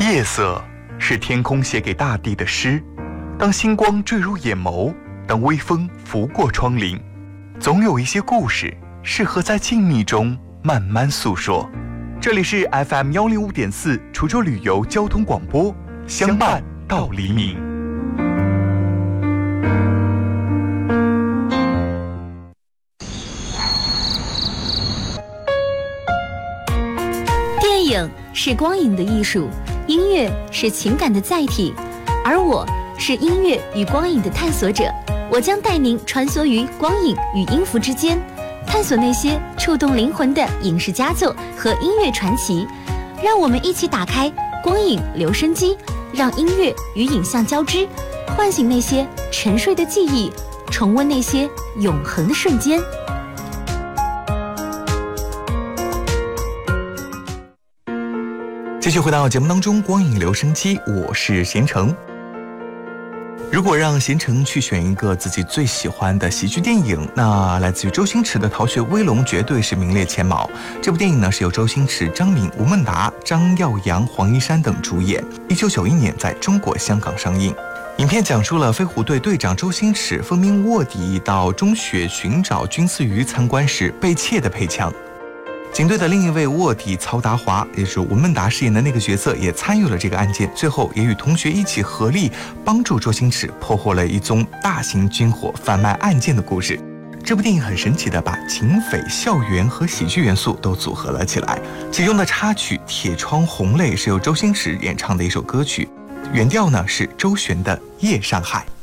夜色是天空写给大地的诗，当星光坠入眼眸，当微风拂过窗棂，总有一些故事适合在静谧中慢慢诉说。这里是 FM105.4 滁州旅游交通广播，相伴到黎明。 电影是光影的艺术，音乐是情感的载体，而我是音乐与光影的探索者。我将带您穿梭于光影与音符之间，探索那些触动灵魂的影视佳作和音乐传奇。让我们一起打开光影留声机，让音乐与影像交织，唤醒那些沉睡的记忆，重温那些永恒的瞬间。 继续回到节目当中，光影留声机，我是贤成。如果让贤成去选一个自己最喜欢的喜剧电影，那来自于周星驰的《逃学威龙》绝对是名列前茅。这部电影呢是由周星驰、张敏、吴孟达、张耀扬、黄一山等主演，1991年在中国香港上映。影片讲述了飞虎队队长周星驰奉命卧底到中学寻找君思鱼参观时被窃的配枪。警队的另一位卧底曹达华，也就是吴孟达饰演的那个角色，也参与了这个案件，最后也与同学一起合力帮助周星驰破获了一宗大型军火贩卖案件的故事。这部电影很神奇的把警匪、校园和喜剧元素都组合了起来，其中的插曲《铁窗红泪》是由周星驰演唱的一首歌曲，原调呢是周璇的《夜上海》。